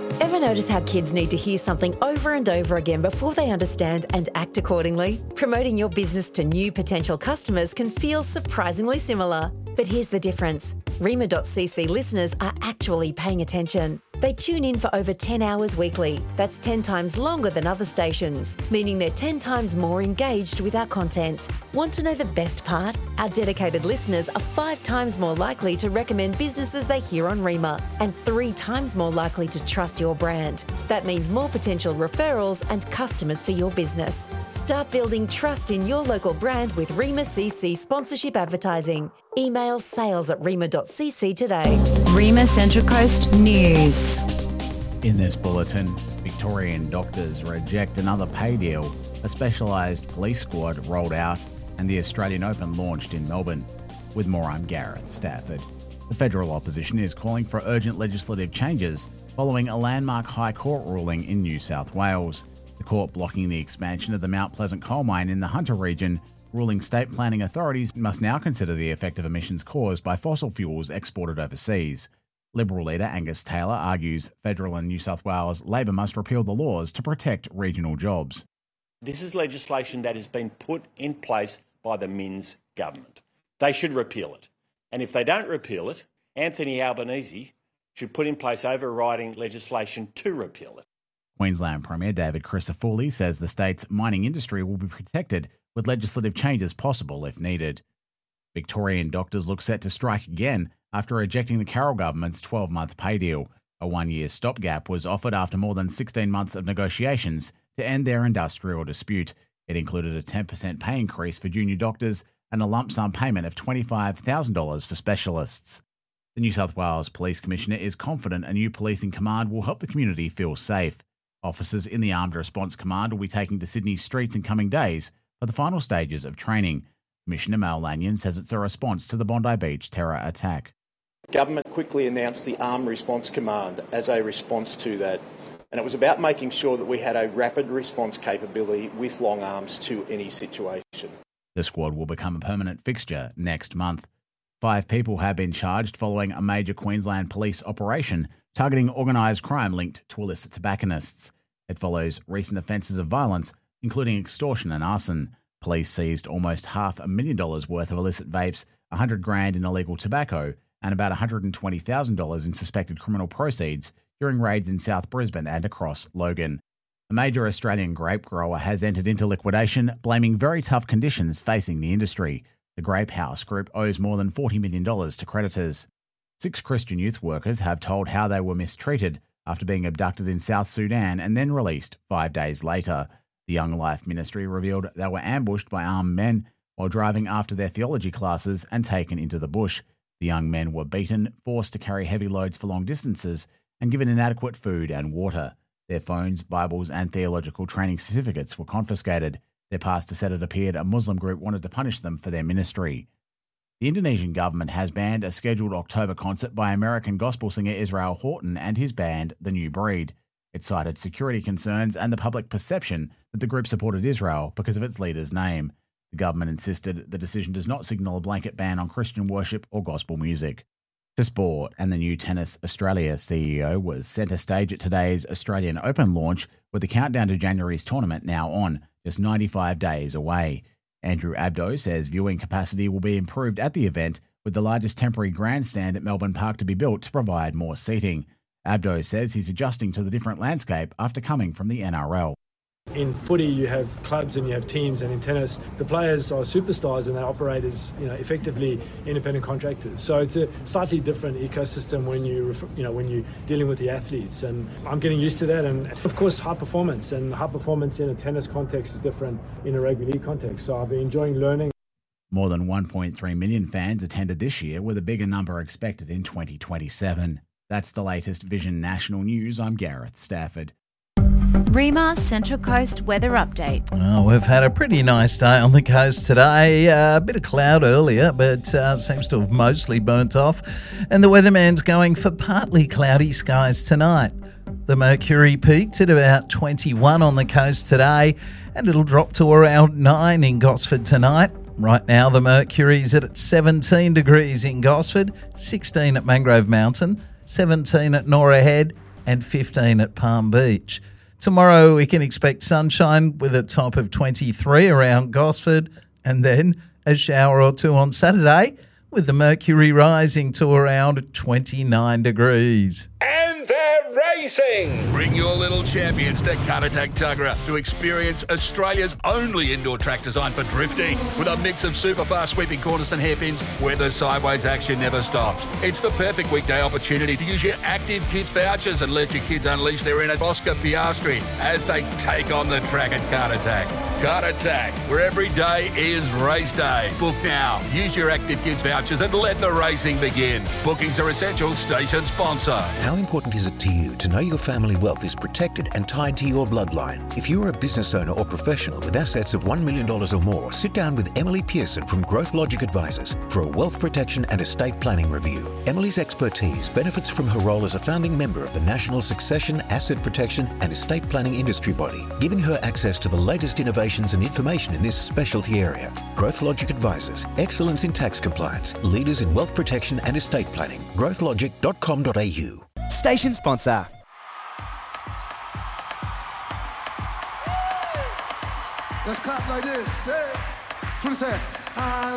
Ever notice how kids need to hear something over and over again before they understand and act accordingly? Promoting your business to new potential customers can feel surprisingly similar. But here's the difference. Rima.cc listeners are actually paying attention. They tune in for over 10 hours weekly. That's 10 times longer than other stations, meaning they're 10 times more engaged with our content. Want to know the best part? Our dedicated listeners are 5 times more likely to recommend businesses they hear on Rima and 3 times more likely to trust your brand. That means more potential referrals and customers for your business. Start building trust in your local brand with Rima CC sponsorship advertising. Email sales@rima.cc today. Rima Central Coast News. In this bulletin, Victorian doctors reject another pay deal, a specialised police squad rolled out, and the Australian Open launched in Melbourne. With more, I'm Gareth Stafford. The federal opposition is calling for urgent legislative changes following a landmark High Court ruling in New South Wales. The court blocking the expansion of the Mount Pleasant coal mine in the Hunter region, ruling state planning authorities must now consider the effect of emissions caused by fossil fuels exported overseas. Liberal leader Angus Taylor argues federal and New South Wales Labor must repeal the laws to protect regional jobs. This is legislation that has been put in place by the Minns government. They should repeal it. And if they don't repeal it, Anthony Albanese should put in place overriding legislation to repeal it. Queensland Premier David Crisafulli says the state's mining industry will be protected with legislative changes possible if needed. Victorian doctors look set to strike again after rejecting the Carroll government's 12-month pay deal. A one-year stopgap was offered after more than 16 months of negotiations to end their industrial dispute. It included a 10% pay increase for junior doctors and a lump sum payment of $25,000 for specialists. The New South Wales Police Commissioner is confident a new policing command will help the community feel safe. Officers in the Armed Response Command will be taking to Sydney's streets in coming days for the final stages of training. Commissioner Mal Lanyon says it's a response to the Bondi Beach terror attack. Government quickly announced the Armed Response Command as a response to that, and it was about making sure that we had a rapid response capability with long arms to any situation. The squad will become a permanent fixture next month. 5 people have been charged following a major Queensland police operation targeting organised crime linked to illicit tobacconists. It follows recent offences of violence, including extortion and arson. Police seized almost $500,000 worth of illicit vapes, $100,000 in illegal tobacco, and about $120,000 in suspected criminal proceeds during raids in South Brisbane and across Logan. A major Australian grape grower has entered into liquidation, blaming very tough conditions facing the industry. The Grape House Group owes more than $40 million to creditors. 6 Christian youth workers have told how they were mistreated after being abducted in South Sudan and then released 5 days later. The Young Life Ministry revealed they were ambushed by armed men while driving after their theology classes and taken into the bush. The young men were beaten, forced to carry heavy loads for long distances, and given inadequate food and water. Their phones, Bibles, and theological training certificates were confiscated. Their pastor said it appeared a Muslim group wanted to punish them for their ministry. The Indonesian government has banned a scheduled October concert by American gospel singer Israel Houghton and his band, The New Breed. It cited security concerns and the public perception that the group supported Israel because of its leader's name. The government insisted the decision does not signal a blanket ban on Christian worship or gospel music. To sport, and the new Tennis Australia CEO was centre stage at today's Australian Open launch, with the countdown to January's tournament now on, just 95 days away. Andrew Abdo says viewing capacity will be improved at the event, with the largest temporary grandstand at Melbourne Park to be built to provide more seating. Abdo says he's adjusting to the different landscape after coming from the NRL. In footy, you have clubs and you have teams, and in tennis, the players are superstars and they operate as, effectively independent contractors. So it's a slightly different ecosystem when you're dealing with the athletes, and I'm getting used to that. And of course, high performance in a tennis context is different in a rugby league context. So I've been enjoying learning. More than 1.3 million fans attended this year, with a bigger number expected in 2027. That's the latest Vision National News. I'm Gareth Stafford. Rima Central Coast weather update. Well, we've had a pretty nice day on the coast today. A bit of cloud earlier, but seems to have mostly burnt off. And the weatherman's going for partly cloudy skies tonight. The mercury peaked at about 21 on the coast today, and it'll drop to around 9 in Gosford tonight. Right now, the mercury's at 17 degrees in Gosford, 16 at Mangrove Mountain, 17 at Norah Head, and 15 at Palm Beach. Tomorrow we can expect sunshine with a top of 23 around Gosford, and then a shower or two on Saturday with the mercury rising to around 29 degrees. And they're racing! Bring your little champions to Caratak Tuggerah to experience Australia's only indoor track designed for drifting. With a mix of super fast sweeping corners and hairpins where the sideways action never stops. It's the perfect weekday opportunity to use your Active Kids vouchers and let your kids unleash their inner Oscar Piastri as they take on the track at Caratak. Caratak, where every day is race day. Book now. Use your Active Kids vouchers and let the racing begin. Bookings are essential. Station sponsor. How important is it to you to know your family wealth is protected and tied to your bloodline? If you're a business owner or professional with assets of $1 million or more, sit down with Emily Pearson from Growth Logic Advisors for a wealth protection and estate planning review. Emily's expertise benefits from her role as a founding member of the National Succession, Asset Protection and Estate Planning Industry Body, giving her access to the latest innovations and information in this specialty area. Growth Logic Advisors, excellence in tax compliance, leaders in wealth protection and estate planning. growthlogic.com.au. Station sponsor. Let's clap like this. Hey.